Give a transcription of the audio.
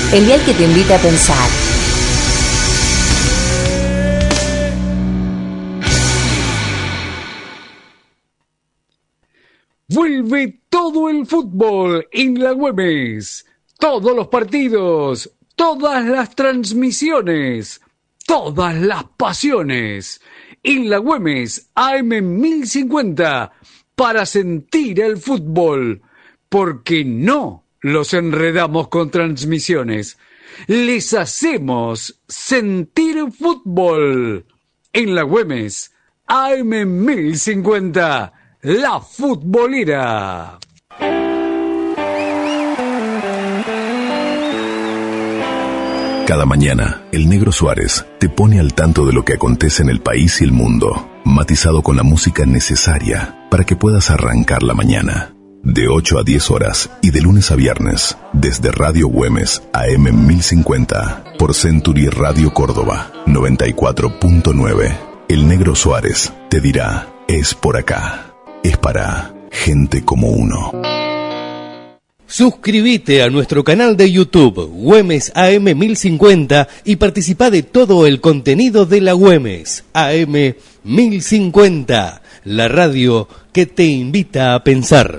el dial que te invita a pensar. Vuelve todo el fútbol en la Güemes. Todos los partidos, todas las transmisiones, todas las pasiones. En la Güemes AM 1050 para sentir el fútbol. Porque no los enredamos con transmisiones. Les hacemos sentir fútbol. En la Güemes AM 1050. La futbolera. Cada mañana, el Negro Suárez te pone al tanto de lo que acontece en el país y el mundo, matizado con la música necesaria para que puedas arrancar la mañana. De 8 a 10 horas y de lunes a viernes, desde Radio Güemes AM 1050, por Century Radio Córdoba 94.9. El Negro Suárez te dirá, es por acá. Es para gente como uno. Suscríbete a nuestro canal de YouTube, Güemes AM 1050, y participa de todo el contenido de la Güemes AM 1050, la radio que te invita a pensar.